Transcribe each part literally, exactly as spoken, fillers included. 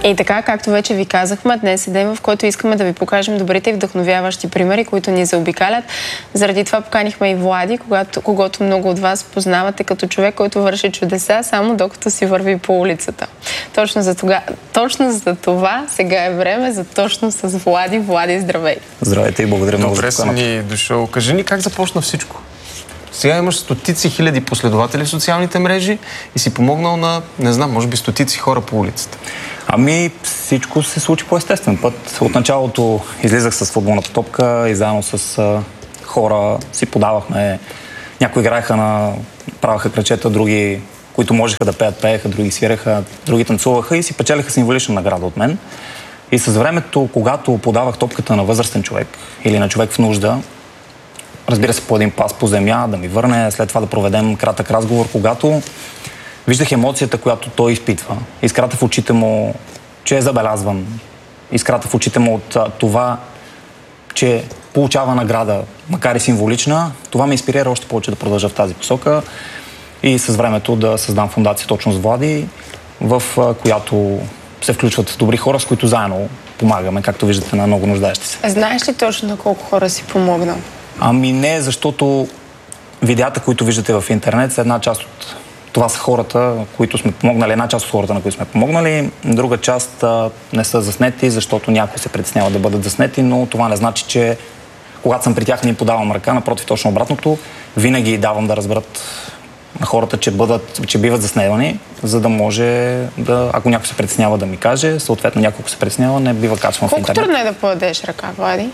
И така, както вече ви казахме, днес е ден, в който искаме да ви покажем добрите и вдъхновяващи примери, които ни заобикалят. Заради това поканихме и Влади, когато, когато много от вас познавате като човек, който върши чудеса, само докато си върви по улицата. Точно за, тога, точно за това сега е време за точно с Влади. Влади, здравей! Здравейте и благодаря много за Добре си ни дошъл. Кажи ни как започна всичко? Сега имаш стотици хиляди последователи в социалните мрежи и си помогнал на, не знам, може би стотици хора по улицата. Ами всичко се случи по естествен път. От началото излизах с футболната топка и заедно с а, хора си подавахме. Някои играеха на... праваха крачета, други, които можеха да пеят, пееха, други свиреха, други танцуваха и си печелиха символична награда от мен. И с времето, когато подавах топката на възрастен човек или на човек в нужда, разбира се, по един пас по земя, да ми върне, след това да проведем кратък разговор, когато виждах емоцията, която той изпитва. Искрата в очите му, че е забелязван. Искрата в очите му от това, че получава награда, макар и символична. Това ме инспирира още повече да продължа в тази посока и с времето да създам фондация точно с Влади, в която се включват добри хора, с които заедно помагаме, както виждате, на много нуждаещи се. Знаеш ли точно на колко хора си помогнал? Ами не, защото видеята, които виждате в интернет, са една част от... Това са хората, които сме помогнали, една част от хората, на които сме помогнали. Друга част а, не са заснети, защото някои се притесняват да бъдат заснети, но това не значи, че когато съм при тях не им подавам ръка, напротив, точно обратното. Винаги давам да разберат на хората, че, бъдат, че биват засневани, за да може да, ако някой се притеснява да ми каже, съответно някой се притеснява, не бива качван в интернет. Колко трудно е да подадеш ръка, Влади?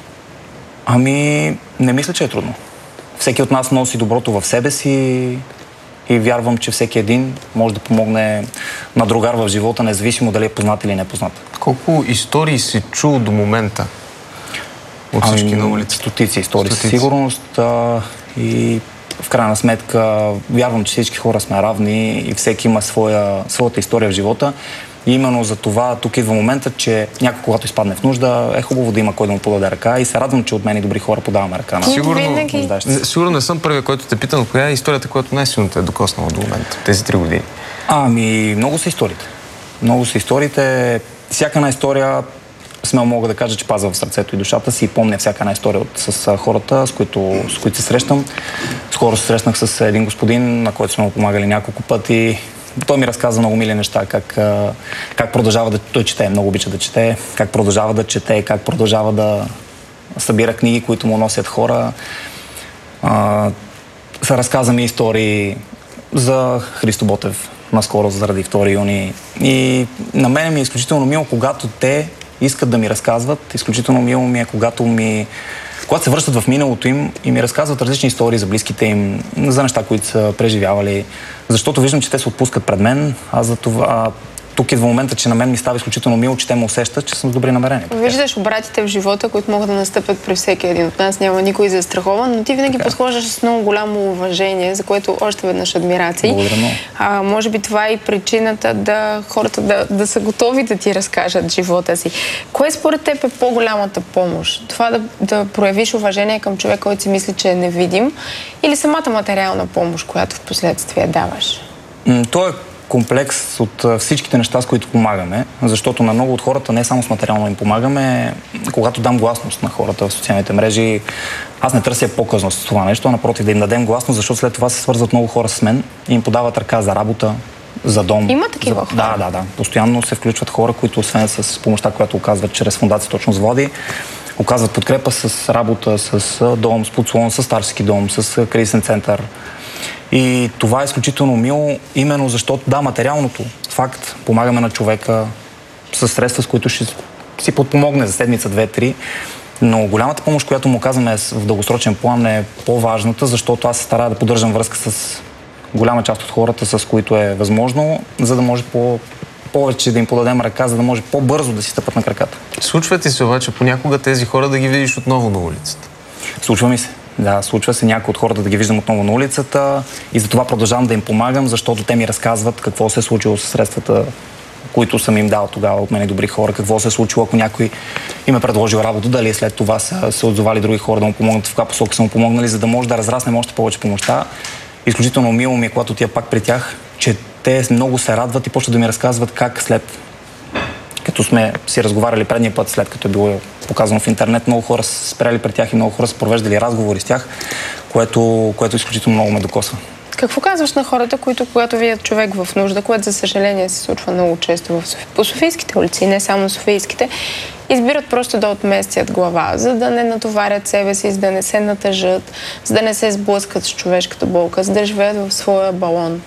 Ами, не мисля, че е трудно. Всеки от нас носи доброто в себе си и вярвам, че всеки един може да помогне на другар в живота, независимо дали е познат или непознат. Колко истории си чул до момента от всички ами, на улицата? Стотици истории със Стотици. сигурност а, и в крайна сметка вярвам, че всички хора сме равни и всеки има своя, своята история в живота. И именно за това тук идва момента, че някой, когато изпадне в нужда, е хубаво да има кой да му подаде ръка и се радвам, че от мен и добри хора подаваме ръка на Сигурно, нуждаещи. сигурно не съм първият, който те питам, коя е историята, която най-силно те е докоснала до момента, тези три години? Ами, много са историите. Много са историите. Всяка една история, смело мога да кажа, че пазва в сърцето и душата си и помня всяка една история от, с хората, с които, с които се срещам. Скоро се срещнах с един господин, на който сме му помагали няколко пъти. Той ми разказа много мили неща, как, как продължава да... Той чете, много обича да чете, как продължава да чете, как продължава да събира книги, които му носят хора. А, се разказа ми истории за Христо Ботев, наскоро заради втори юни. И на мен ми е изключително мило, когато те искат да ми разказват. Изключително мило ми е, когато ми... Когато се връщат в миналото им и ми разказват различни истории за близките им, за неща, които са преживявали, защото виждам, че те се отпускат пред мен, а за това тук идва момента, че на мен ми става изключително мило, че те ме усещат, че съм с добри намерения. Виждаш обратите в живота, които могат да настъпят при всеки един от нас. Няма никой застрахован, но ти винаги подхождаш с много голямо уважение, за което още веднъж адмирации. Благодаря много. А, може би това е и причината да хората да, да са готови да ти разкажат живота си. Кое според теб е по-голямата помощ? Това да, да проявиш уважение към човек, който си мисли, че е невидим, или самата материална помощ, която в последствие даваш? То е комплекс от всичките неща, с които помагаме, защото на много от хората не само с материално им помагаме. Когато дам гласност на хората в социалните мрежи, аз не търся по-късно с това нещо, а напротив да им дадем гласност, защото след това се свързват много хора с мен и им подават ръка за работа, за дом. Има такива за... хора? Да, да, да. Постоянно се включват хора, които освен с помощта, която оказват чрез фондация точно с Влади, оказват подкрепа с работа, с дом, с подслон, с старски дом, с кризисен център. И това е изключително мило, именно защото, да, материалното факт, помагаме на човека с средства, с които ще си подпомогне за седмица, две-три, но голямата помощ, която му оказваме в дългосрочен план е по-важната, защото аз се старая да поддържам връзка с голяма част от хората, с които е възможно, за да може по повече да им подадем ръка, за да може по-бързо да си стъпат на краката. Случва ти се обаче понякога тези хора да ги видиш отново на улицата? Случва ми се. Да, случва се някои от хората да ги виждам отново на улицата и затова продължавам да им помагам, защото те ми разказват какво се е случило с средствата, които съм им дал тогава от мен и добри хора, какво се е случило, ако някой им е предложил работа, дали след това са се отзовали други хора да му помогнат, в каква посока са му помогнали, за да може да разраснем още повече помощта. Изключително мило ми е, когато отида пак при тях, че те много се радват и почват да ми разказват как след Както сме си разговаряли предния път, след като е било показано в интернет, много хора са спряли пред тях и много хора са провеждали разговори с тях, което, което изключително много ме докосва. Какво казваш на хората, които, когато видят човек в нужда, което за съжаление се случва много често в Софи... по софийските улици, не само софийските, избират просто да отместят глава, за да не натоварят себе си, за да не се натъжат, за да не се сблъскат с човешката болка, за да живеят в своя балон?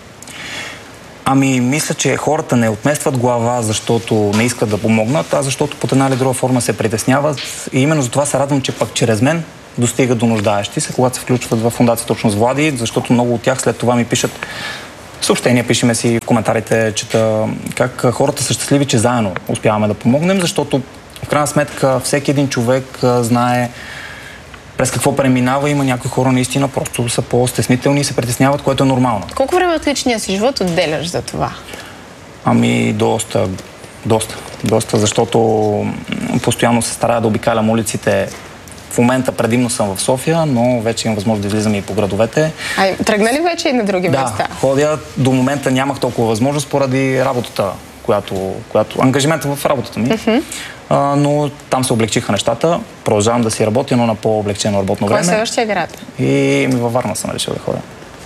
Ами, мисля, че хората не отместват глава, защото не искат да помогнат, а защото под една или друга форма се притесняват. И именно за това се радвам, че пък чрез мен достигат до нуждаещи се, когато се включват в фондация Точно с Влади, защото много от тях след това ми пишат съобщения, пишеме си в коментарите, чета как хората са щастливи, че заедно успяваме да помогнем, защото в крайна сметка всеки един човек знае през какво преминава. Има някои хора наистина просто са по-стеснителни и се притесняват, което е нормално. Колко време от личния си живот отделяш за това? Ами доста, доста, доста, защото постоянно се старая да обикалям улиците. В момента предимно съм в София, но вече имам възможност да излизам и по градовете. Ай, тръгна ли вече и на други да, места? Да, ходя. До момента нямах толкова възможност поради работата, която, която ангажимента в работата ми. Uh-huh. А, но там се облегчиха нещата. Продължавам да си работя, но на по-облегчено работно Кой време. Кой е следващия град? И ми във Варна съм решил да ходя.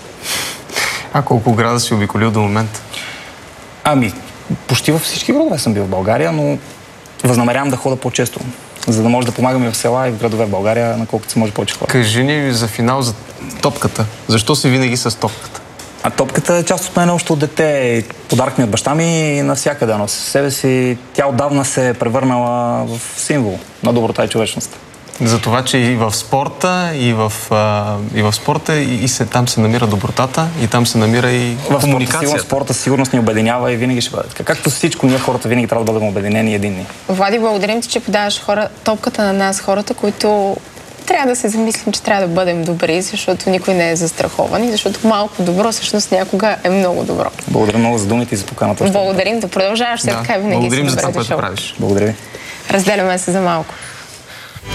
А колко града си обиколил до момента? Ами, почти във всички градове съм бил в България, но възнамерявам да хода по-често, за да може да помагам и в села, и в градове в България, наколкото се може повече хора. Кажи ни за финал за топката. Защо си винаги с топката? А топката е част от мен още от дете. Подарък ми от баща ми и навсякъде носи със себе си. Тя отдавна се е превърнала в символ на доброта и човечност. За това, че и в спорта, и в, а, и в спорта, и, и се, там се намира добротата, и там се намира и в комуникацията. В спорта сигурност ни обединява и винаги ще бъде така. Както всичко, ние хората винаги трябва да бъдем обединени и единни. Влади, благодарим ти, че подаваш хора, топката на нас, хората, които трябва да се замислим, че трябва да бъдем добри, защото никой не е застрахован и защото малко добро всъщност някога е много добро. Благодаря много за думите и за поканата. Благодарим да продължаваш, след да. така винаги Благодарим си за това, добре което дошъл. правиш. Благодаря ви. Разделяме се за малко.